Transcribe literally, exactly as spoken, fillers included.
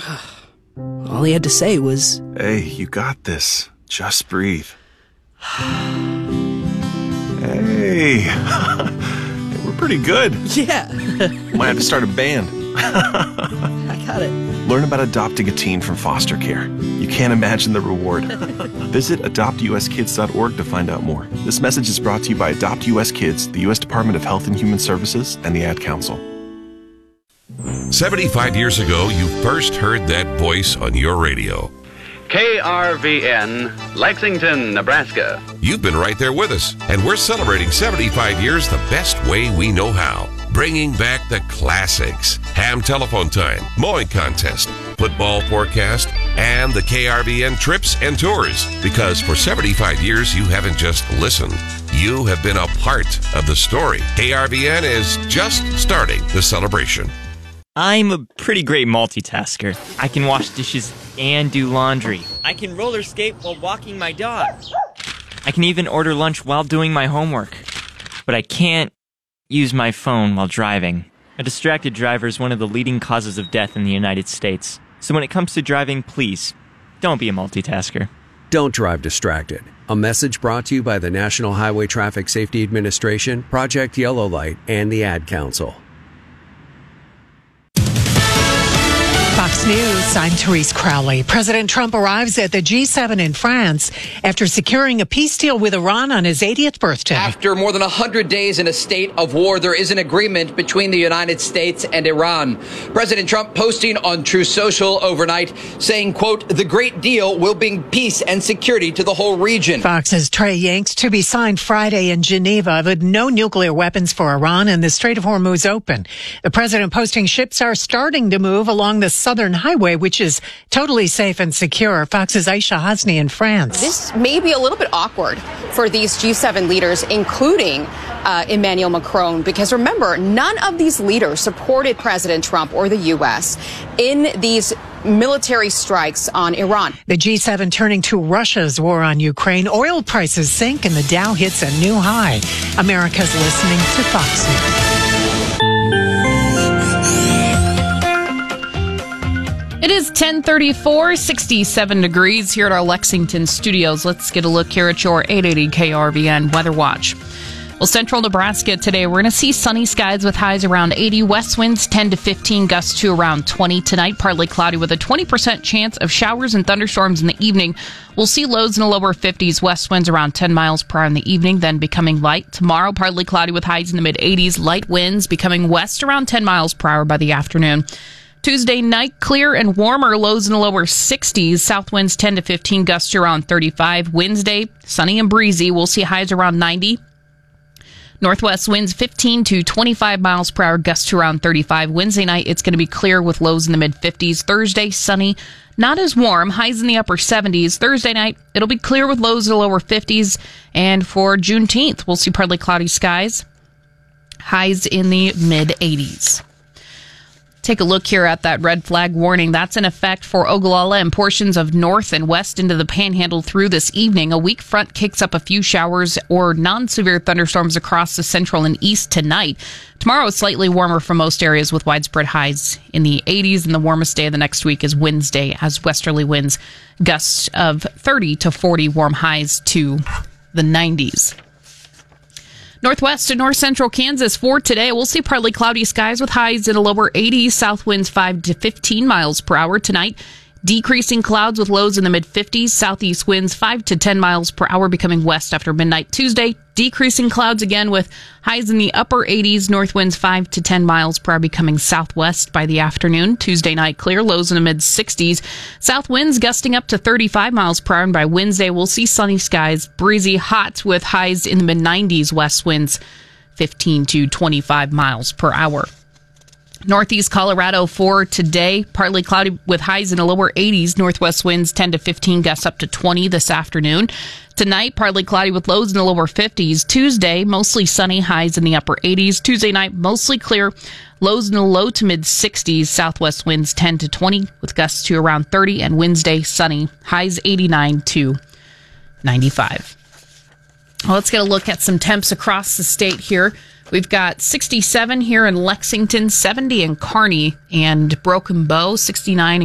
All he had to say was, "Hey, you got this. Just breathe." Hey, we're pretty good. Yeah. Might have to start a band. I got it. Learn about adopting a teen from foster care. You can't imagine the reward. Visit adopt u s kids dot org to find out more. This message is brought to you by Adopt U S Kids, the U S Department of Health and Human Services, and the Ad Council. seventy-five years ago, you first heard that voice on your radio. K R V N, Lexington, Nebraska. You've been right there with us, and we're celebrating seventy-five years the best way we know how. Bringing back the classics, ham telephone time, mowing contest, football forecast, and the K R V N trips and tours. Because for seventy-five years, you haven't just listened. You have been a part of the story. K R V N is just starting the celebration. I'm a pretty great multitasker. I can wash dishes and do laundry. I can roller skate while walking my dog. I can even order lunch while doing my homework. But I can't use my phone while driving. A distracted driver is one of the leading causes of death in the United States. So when it comes to driving, please, don't be a multitasker. Don't drive distracted. A message brought to you by the National Highway Traffic Safety Administration, Project Yellow Light, and the Ad Council. Fox News, I'm Therese Crowley. President Trump arrives at the G seven in France after securing a peace deal with Iran on his eightieth birthday. After more than one hundred days in a state of war, there is an agreement between the United States and Iran. President Trump posting on Truth Social overnight saying, quote, "The great deal will bring peace and security to the whole region." Fox's Trey Yanks to be signed Friday in Geneva with no nuclear weapons for Iran and the Strait of Hormuz open. The president posting ships are starting to move along the southern highway, which is totally safe and secure. Fox's Aisha Hasni in France. This may be a little bit awkward for these G seven leaders, including uh, Emmanuel Macron, because remember, none of these leaders supported President Trump or the U S in these military strikes on Iran. The G seven turning to Russia's war on Ukraine. Oil prices sink and the Dow hits a new high. America's listening to Fox News. It is ten thirty-four, sixty-seven degrees here at our Lexington studios. Let's get a look here at your eight eighty K R V N Weather Watch. Well, central Nebraska today, we're going to see sunny skies with highs around eighty, west winds ten to fifteen, gusts to around twenty. Tonight, partly cloudy with a twenty percent chance of showers and thunderstorms in the evening. We'll see lows in the lower fifties, west winds around ten miles per hour in the evening, then becoming light. Tomorrow, partly cloudy with highs in the mid-eighties, light winds becoming west around ten miles per hour by the afternoon. Tuesday night, clear and warmer, lows in the lower sixties, south winds ten to fifteen, gusts to around thirty-five. Wednesday, sunny and breezy, we'll see highs around ninety. Northwest winds fifteen to twenty-five miles per hour, gusts to around thirty-five. Wednesday night, it's going to be clear with lows in the mid-fifties. Thursday, sunny, not as warm, highs in the upper seventies. Thursday night, it'll be clear with lows in the lower fifties. And for Juneteenth, we'll see partly cloudy skies, highs in the mid-eighties. Take a look here at that red flag warning. That's in effect for Ogallala and portions of north and west into the Panhandle through this evening. A weak front kicks up a few showers or non-severe thunderstorms across the central and east tonight. Tomorrow is slightly warmer for most areas with widespread highs in the eighties, and the warmest day of the next week is Wednesday as westerly winds gusts of thirty to forty, warm highs to the nineties. Northwest and north central Kansas for today, we'll see partly cloudy skies with highs in the lower eighties, south winds five to fifteen miles per hour tonight. Decreasing clouds with lows in the mid-fifties, southeast winds five to ten miles per hour becoming west after midnight Tuesday. Decreasing clouds again with highs in the upper eighties, north winds five to ten miles per hour becoming southwest by the afternoon. Tuesday night clear, lows in the mid-sixties. South winds gusting up to thirty-five miles per hour, and by Wednesday we'll see sunny skies, breezy, hot with highs in the mid-nineties, west winds fifteen to twenty-five miles per hour. Northeast Colorado for today, partly cloudy with highs in the lower eighties, northwest winds ten to fifteen, gusts up to twenty this afternoon. Tonight, partly cloudy with lows in the lower fifties. Tuesday, mostly sunny, highs in the upper eighties. Tuesday night, mostly clear, lows in the low to mid-sixties, southwest winds ten to twenty with gusts to around thirty. And Wednesday, sunny, highs eighty-nine to ninety-five. Well, let's get a look at some temps across the state here. We've got sixty-seven here in Lexington, seventy in Kearney and Broken Bow, sixty-nine in